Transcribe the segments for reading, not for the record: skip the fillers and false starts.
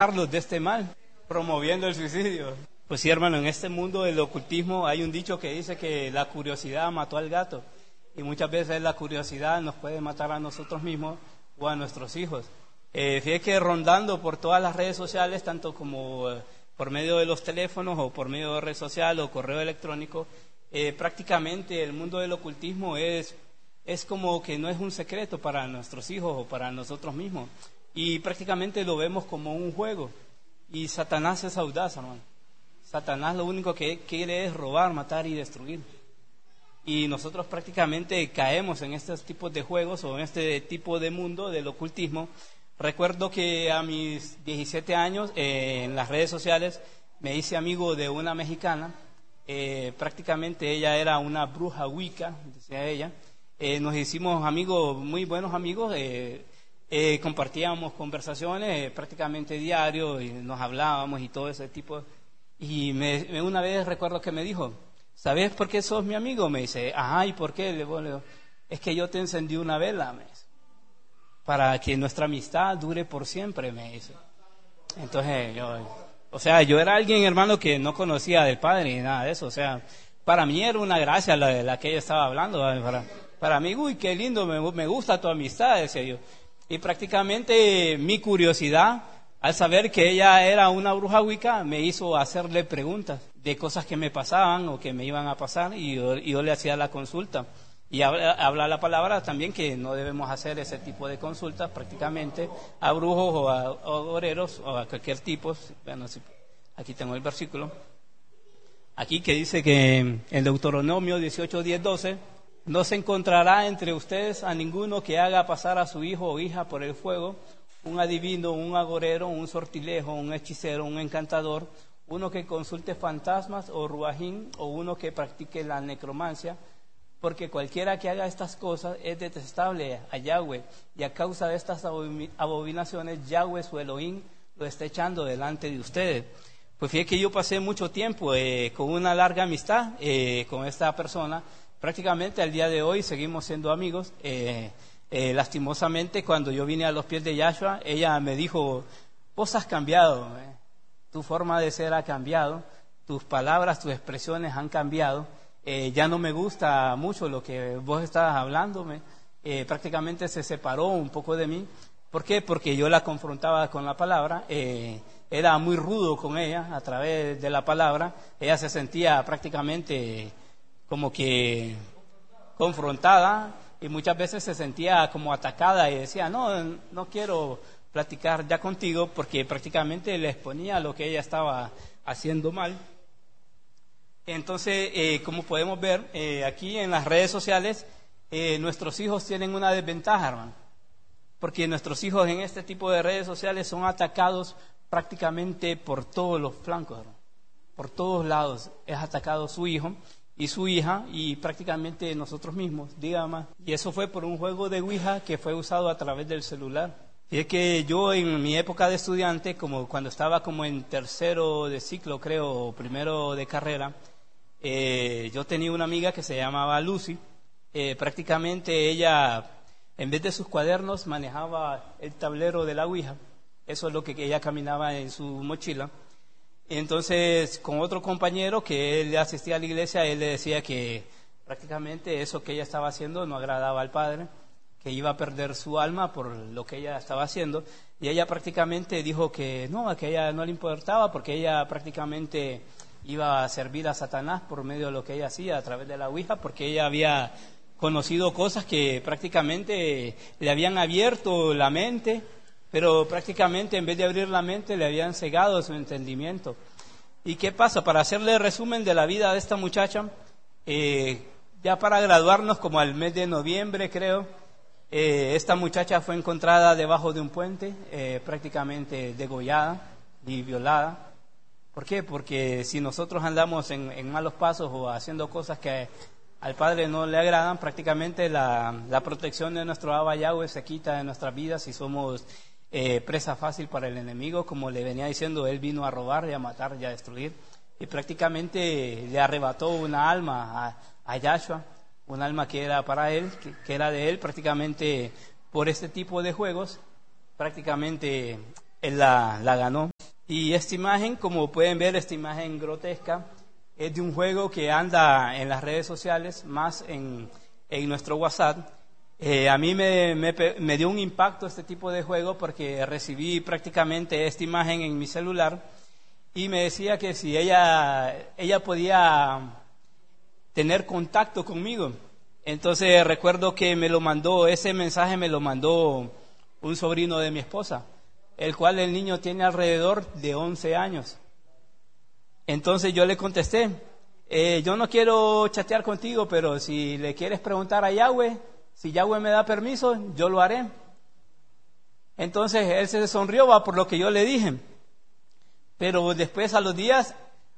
de este mal, promoviendo el suicidio. Pues sí, hermano, en este mundo del ocultismo hay un dicho que dice que la curiosidad mató al gato. Y muchas veces la curiosidad nos puede matar a nosotros mismos o a nuestros hijos. Fíjate que rondando por todas las redes sociales, tanto como por medio de los teléfonos o por medio de red social o correo electrónico, prácticamente el mundo del ocultismo es como que no es un secreto para nuestros hijos o para nosotros mismos. Y prácticamente lo vemos como un juego. Y Satanás es audaz, hermano. Satanás lo único que quiere es robar, matar y destruir. Y nosotros prácticamente caemos en estos tipos de juegos o en este tipo de mundo del ocultismo. Recuerdo que a mis 17 años en las redes sociales me hice amigo de una mexicana. Prácticamente ella era una bruja wicca, decía ella. Nos hicimos amigos, muy buenos amigos. Compartíamos conversaciones prácticamente diario y nos hablábamos y todo ese tipo. Y una vez recuerdo que me dijo: ¿sabes por qué sos mi amigo? Me dice. Ajá, ¿y por qué? Le digo, es que yo te encendí una vela, me dice, para que nuestra amistad dure por siempre, me dice. Entonces yo era alguien, hermano, que no conocía del Padre ni nada de eso. O sea, para mí era una gracia la que ella estaba hablando. Para mí, uy, qué lindo, me gusta tu amistad, decía yo. Y prácticamente mi curiosidad, al saber que ella era una bruja wicca, me hizo hacerle preguntas de cosas que me pasaban o que me iban a pasar, y yo le hacía la consulta. Y habla la palabra también que no debemos hacer ese tipo de consultas prácticamente a brujos o a agoreros o a cualquier tipo. Bueno, aquí tengo el versículo. Aquí que dice que en Deuteronomio 18, 10, 12, no se encontrará entre ustedes a ninguno que haga pasar a su hijo o hija por el fuego, un adivino, un agorero, un sortilejo, un hechicero, un encantador, uno que consulte fantasmas o ruajín, o uno que practique la necromancia, porque cualquiera que haga estas cosas es detestable a Yahweh, y a causa de estas abominaciones Yahweh su Elohim lo está echando delante de ustedes. Pues fíjate que yo pasé mucho tiempo con una larga amistad con esta persona. Prácticamente al día de hoy seguimos siendo amigos. Lastimosamente, cuando yo vine a los pies de Yahshua, ella me dijo: vos has cambiado, tu forma de ser ha cambiado, tus palabras, tus expresiones han cambiado. Ya no me gusta mucho lo que vos estabas hablándome. Prácticamente se separó un poco de mí. ¿Por qué? Porque yo la confrontaba con la palabra. Era muy rudo con ella a través de la palabra. Ella se sentía prácticamente como que confrontada, y muchas veces se sentía como atacada y decía: no quiero platicar ya contigo, porque prácticamente le exponía lo que ella estaba haciendo mal. Entonces, como podemos ver aquí en las redes sociales, nuestros hijos tienen una desventaja, hermano, porque nuestros hijos en este tipo de redes sociales son atacados prácticamente por todos los flancos, hermano. Por todos lados es atacado su hijo y su hija, y prácticamente nosotros mismos, digamos. Y eso fue por un juego de Ouija que fue usado a través del celular. Y es que yo en mi época de estudiante, como cuando estaba como en tercero de ciclo, creo, o primero de carrera, yo tenía una amiga que se llamaba Lucy. Prácticamente ella, en vez de sus cuadernos, manejaba el tablero de la Ouija. Eso es lo que ella caminaba en su mochila. Entonces, con otro compañero que él asistía a la iglesia, él le decía que prácticamente eso que ella estaba haciendo no agradaba al Padre, que iba a perder su alma por lo que ella estaba haciendo. Y ella prácticamente dijo que a ella no le importaba, porque ella prácticamente iba a servir a Satanás por medio de lo que ella hacía a través de la Ouija, porque ella había conocido cosas que prácticamente le habían abierto la mente, pero prácticamente en vez de abrir la mente le habían cegado su entendimiento. ¿Y qué pasa? Para hacerle resumen de la vida de esta muchacha, ya para graduarnos, como al mes de noviembre creo, esta muchacha fue encontrada debajo de un puente, prácticamente degollada y violada. ¿Por qué? Porque si nosotros andamos en malos pasos o haciendo cosas que al Padre no le agradan, prácticamente la protección de nuestro Abba Yahweh se quita de nuestras vidas y somos presa fácil para el enemigo. Como le venía diciendo, él vino a robar y a matar y a destruir, y prácticamente le arrebató una alma a Yahshua, un alma que era para él, que era de él. Prácticamente por este tipo de juegos, prácticamente él la ganó. Y esta imagen, como pueden ver, esta imagen grotesca, es de un juego que anda en las redes sociales, más en nuestro WhatsApp. A mí me dio un impacto este tipo de juego porque recibí prácticamente esta imagen en mi celular y me decía que si ella podía tener contacto conmigo. Entonces recuerdo que ese mensaje me lo mandó un sobrino de mi esposa, el cual el niño tiene alrededor de 11 años. Entonces yo le contesté, yo no quiero chatear contigo, pero si le quieres preguntar a Yahweh, si Yahweh me da permiso, yo lo haré. Entonces él se sonrió por lo que yo le dije. Pero después a los días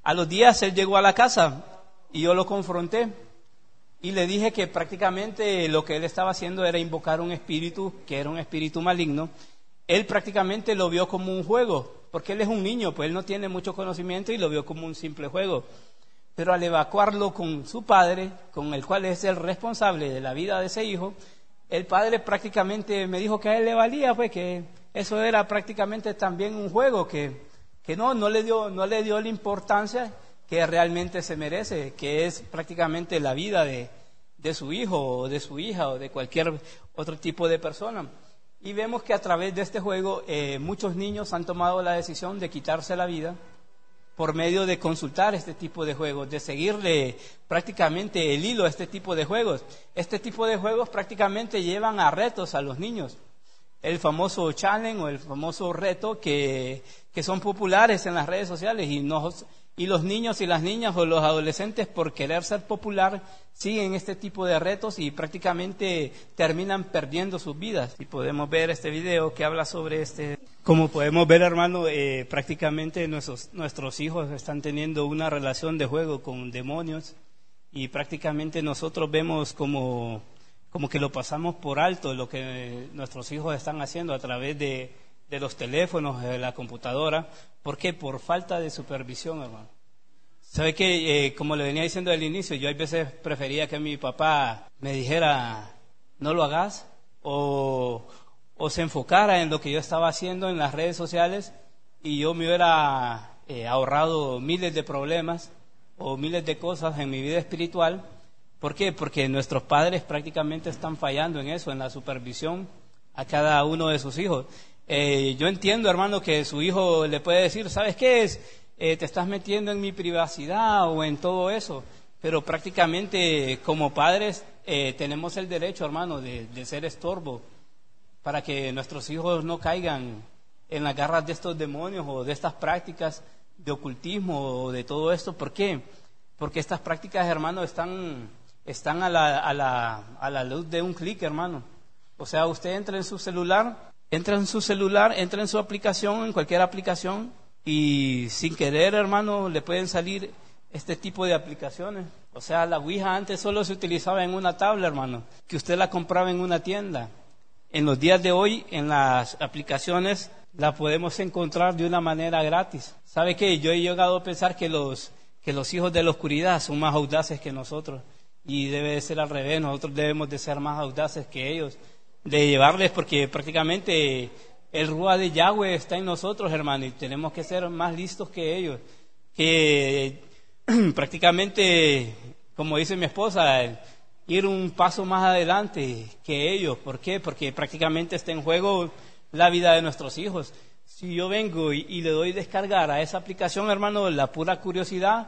él llegó a la casa y yo lo confronté y le dije que prácticamente lo que él estaba haciendo era invocar un espíritu, que era un espíritu maligno. Él prácticamente lo vio como un juego, porque él es un niño, pues él no tiene mucho conocimiento y lo vio como un simple juego. Pero al evacuarlo con su padre, con el cual es el responsable de la vida de ese hijo, el padre prácticamente me dijo que a él le valía, pues que eso era prácticamente también un juego, que no le dio la importancia que realmente se merece, que es prácticamente la vida de su hijo o de su hija o de cualquier otro tipo de persona. Y vemos que a través de este juego muchos niños han tomado la decisión de quitarse la vida por medio de consultar este tipo de juegos, de seguirle prácticamente el hilo a este tipo de juegos. Este tipo de juegos prácticamente llevan a retos a los niños. El famoso challenge o el famoso reto que son populares en las redes sociales y los niños y las niñas o los adolescentes, por querer ser popular, siguen este tipo de retos y prácticamente terminan perdiendo sus vidas. Y podemos ver este video que habla sobre este. Como podemos ver, hermano, prácticamente nuestros hijos están teniendo una relación de juego con demonios y prácticamente nosotros vemos como que lo pasamos por alto, lo que nuestros hijos están haciendo a través de los teléfonos, de la computadora. ¿Por qué? Por falta de supervisión, hermano. ¿Sabe qué? Como le venía diciendo al inicio, yo a veces prefería que mi papá me dijera, no lo hagas, o se enfocara en lo que yo estaba haciendo en las redes sociales y yo me hubiera ahorrado miles de problemas o miles de cosas en mi vida espiritual. ¿Por qué? Porque nuestros padres prácticamente están fallando en eso, en la supervisión a cada uno de sus hijos. Yo entiendo, hermano, que su hijo le puede decir, ¿sabes qué es? Te estás metiendo en mi privacidad o en todo eso, pero prácticamente como padres tenemos el derecho, hermano, de ser estorbo para que nuestros hijos no caigan en las garras de estos demonios o de estas prácticas de ocultismo o de todo esto. ¿Por qué? Porque estas prácticas, hermano, están a la luz de un clic, hermano. O sea, usted entra en su celular, entra en su aplicación, en cualquier aplicación, y sin querer, hermano, le pueden salir este tipo de aplicaciones. O sea, la Ouija antes solo se utilizaba en una tabla, hermano, que usted la compraba en una tienda. En los días de hoy, en las aplicaciones, la podemos encontrar de una manera gratis. ¿Sabe qué? Yo he llegado a pensar que los hijos de la oscuridad son más audaces que nosotros. Y debe de ser al revés, nosotros debemos de ser más audaces que ellos. De llevarles, porque prácticamente el Ruach de Yahweh está en nosotros, hermano, y tenemos que ser más listos que ellos. Que prácticamente, como dice mi esposa, ir un paso más adelante que ellos. ¿Por qué? Porque prácticamente está en juego la vida de nuestros hijos. Si yo vengo y le doy descargar a esa aplicación, hermano, la pura curiosidad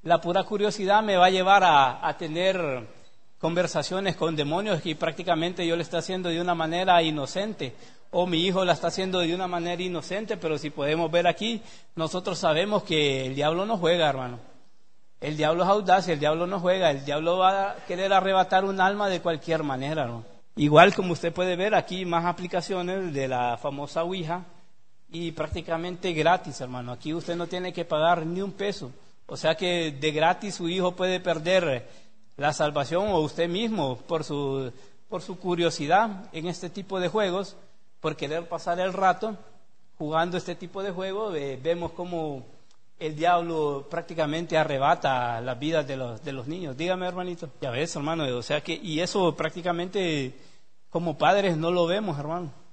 me va a llevar a tener conversaciones con demonios que prácticamente yo le estoy haciendo de una manera inocente, o mi hijo la está haciendo de una manera inocente. Pero si podemos ver aquí, nosotros sabemos que el diablo no juega, hermano. El diablo es audaz, el diablo no juega, el diablo va a querer arrebatar un alma de cualquier manera, ¿no? Igual como usted puede ver aquí, más aplicaciones de la famosa Ouija, y prácticamente gratis, hermano. Aquí usted no tiene que pagar ni un peso. O sea que de gratis su hijo puede perder la salvación, o usted mismo por su curiosidad en este tipo de juegos, por querer pasar el rato jugando este tipo de juegos. Vemos como el diablo prácticamente arrebata las vidas de los niños. Dígame, hermanito. Ya ves, hermano, o sea que, y eso prácticamente como padres no lo vemos, hermano.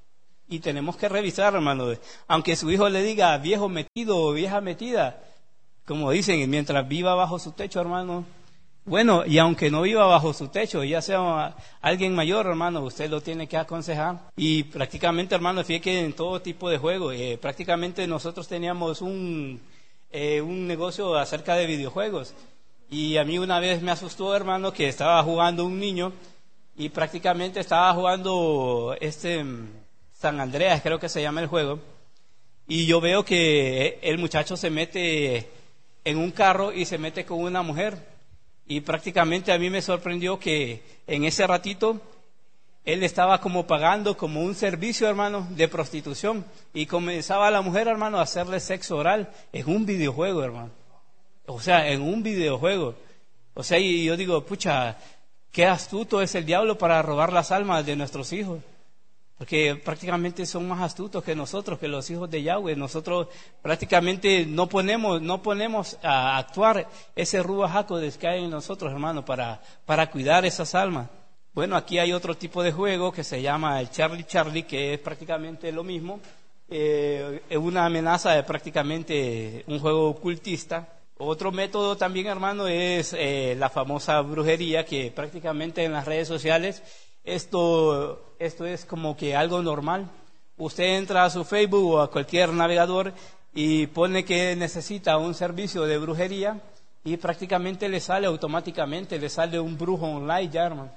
Y tenemos que revisar, hermano. Aunque su hijo le diga viejo metido o vieja metida, como dicen, mientras viva bajo su techo, hermano. Bueno, y aunque no viva bajo su techo, ya sea alguien mayor, hermano, usted lo tiene que aconsejar. Y prácticamente, hermano, fíjate que en todo tipo de juegos, prácticamente nosotros teníamos un negocio acerca de videojuegos. Y a mí una vez me asustó, hermano, que estaba jugando un niño y prácticamente estaba jugando San Andreas, creo que se llama el juego. Y yo veo que el muchacho se mete en un carro y se mete con una mujer. Y prácticamente a mí me sorprendió que en ese ratito él estaba como pagando como un servicio, hermano, de prostitución. Y comenzaba la mujer, hermano, a hacerle sexo oral en un videojuego, hermano. O sea, en un videojuego. O sea, y yo digo, pucha, qué astuto es el diablo para robar las almas de nuestros hijos. Porque prácticamente son más astutos que nosotros, que los hijos de Yahweh. Nosotros prácticamente no ponemos a actuar ese Ruach HaKodesh que hay en nosotros, hermano, para cuidar esas almas. Bueno, aquí hay otro tipo de juego que se llama el Charlie Charlie, que es prácticamente lo mismo. Es una amenaza de prácticamente un juego ocultista. Otro método también, hermano, es la famosa brujería, que prácticamente en las redes sociales esto es como que algo normal. Usted entra a su Facebook o a cualquier navegador y pone que necesita un servicio de brujería y prácticamente le sale automáticamente, le sale un brujo online ya, hermano.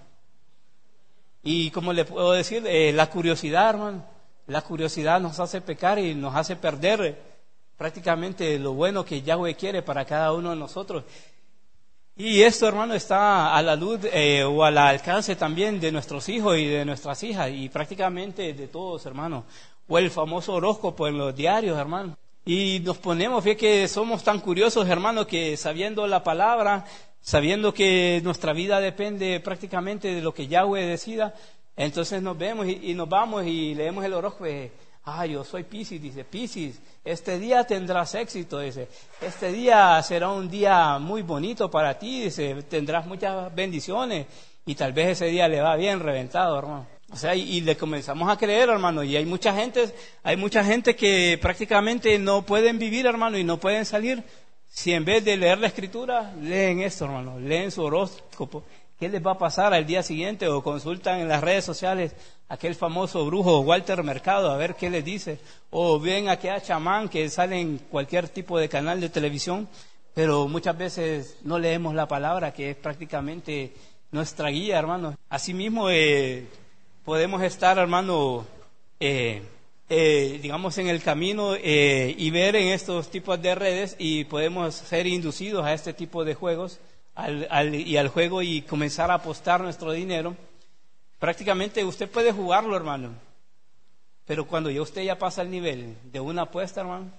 Y como le puedo decir, la curiosidad, hermano, la curiosidad nos hace pecar y nos hace perder prácticamente lo bueno que Yahweh quiere para cada uno de nosotros. Y esto, hermano, está a la luz o al alcance también de nuestros hijos y de nuestras hijas y prácticamente de todos, hermano. O el famoso horóscopo en los diarios, hermano. Y nos ponemos, fíjate que somos tan curiosos, hermano, que sabiendo la palabra, sabiendo que nuestra vida depende prácticamente de lo que Yahweh decida, entonces nos vemos y nos vamos y leemos el horóscopo. Yo soy Piscis, dice Piscis, este día tendrás éxito, dice, este día será un día muy bonito para ti, dice, tendrás muchas bendiciones y tal vez ese día le va bien reventado, hermano. O sea, y le comenzamos a creer, hermano, y hay mucha gente que prácticamente no pueden vivir, hermano, y no pueden salir si en vez de leer la escritura leen esto, hermano, leen su horóscopo. ¿Qué les va a pasar al día siguiente? O consultan en las redes sociales aquel famoso brujo Walter Mercado a ver qué les dice. O ven a aquel chamán que sale en cualquier tipo de canal de televisión, pero muchas veces no leemos la palabra, que es prácticamente nuestra guía, hermano. Asimismo, podemos estar, hermano, digamos en el camino y ver en estos tipos de redes y podemos ser inducidos a este tipo de juegos. Al juego y comenzar a apostar nuestro dinero. Prácticamente usted puede jugarlo, hermano, pero cuando usted ya pasa el nivel de una apuesta, hermano,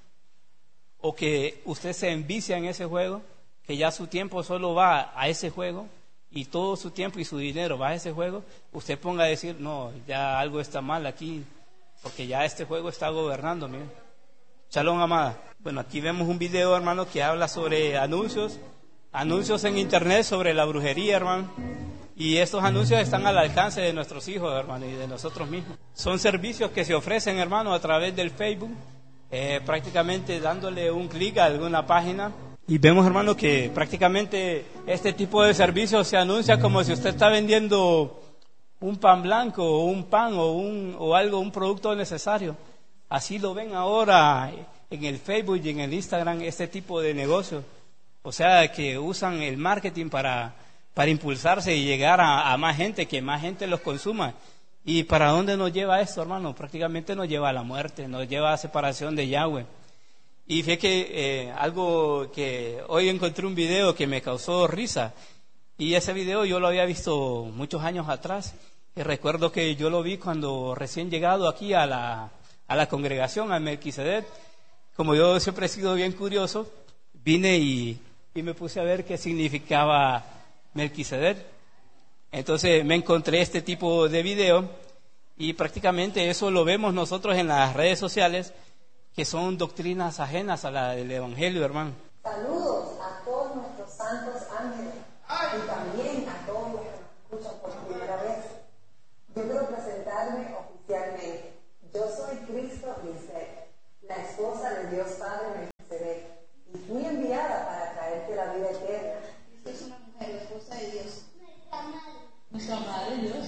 o que usted se envicia en ese juego, que ya su tiempo solo va a ese juego y todo su tiempo y su dinero va a ese juego, usted ponga a decir, no, ya algo está mal aquí, porque ya este juego está gobernando. Mire. Shalom, amada. Bueno, aquí vemos un video, hermano, que habla sobre anuncios en internet sobre la brujería, hermano. Y estos anuncios están al alcance de nuestros hijos, hermano, y de nosotros mismos. Son servicios que se ofrecen, hermano, a través del Facebook, prácticamente dándole un clic a alguna página. Y vemos, hermano, que prácticamente este tipo de servicios se anuncia como si usted está vendiendo un pan blanco o un pan o un producto necesario. Así lo ven ahora en el Facebook y en el Instagram, este tipo de negocios. O sea, que usan el marketing para impulsarse y llegar a más gente, que más gente los consuma. ¿Y para dónde nos lleva esto, hermano? Prácticamente nos lleva a la muerte, nos lleva a separación de Yahweh. Y fíjate que algo que hoy encontré un video que me causó risa. Y ese video yo lo había visto muchos años atrás. Y recuerdo que yo lo vi cuando recién llegado aquí a la congregación, a Melquisedec. Como yo siempre he sido bien curioso, vine y me puse a ver qué significaba Melquisedec. Entonces me encontré este tipo de video y prácticamente eso lo vemos nosotros en las redes sociales, que son doctrinas ajenas a la del Evangelio, hermano. Saludos a todos nuestros santos ángeles y también a todos los que nos escuchan por primera vez. Yo quiero presentarme oficialmente. Yo soy Nuestra Madre Dios